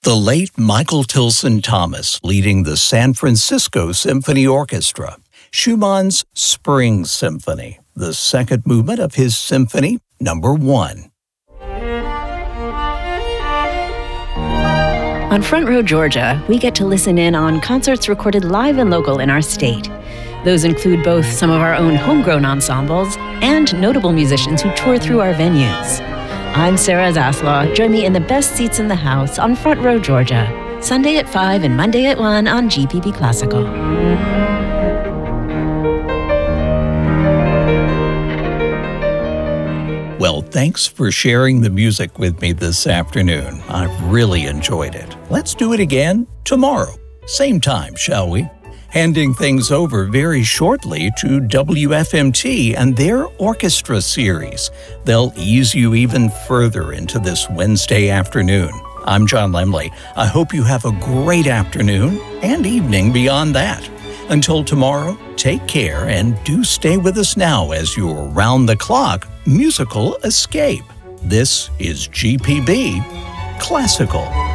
The late Michael Tilson Thomas leading the San Francisco Symphony Orchestra. Schumann's Spring Symphony, the second movement of his Symphony No. 1. On Front Row Georgia, we get to listen in on concerts recorded live and local in our state. Those include both some of our own homegrown ensembles and notable musicians who tour through our venues. I'm Sarah Zaslaw. Join me in the best seats in the house on Front Row Georgia, Sunday at 5 and Monday at 1 on GPB Classical. Well, thanks for sharing the music with me this afternoon. I've really enjoyed it. Let's do it again tomorrow. Same time, shall we? Handing things over very shortly to WFMT and their orchestra series. They'll ease you even further into this Wednesday afternoon. I'm John Lemley. I hope you have a great afternoon and evening beyond that. Until tomorrow, take care and do stay with us now as your round-the-clock musical escape. This is GPB Classical.